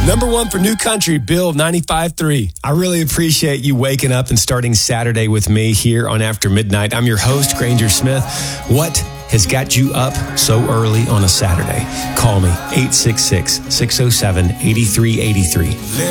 Number one for New Country, Bill 95.3. I really appreciate you waking up and starting Saturday with me here on After Midnight. I'm your host, Granger Smith. What has got you up so early on a Saturday? Call me, 866-607-8383.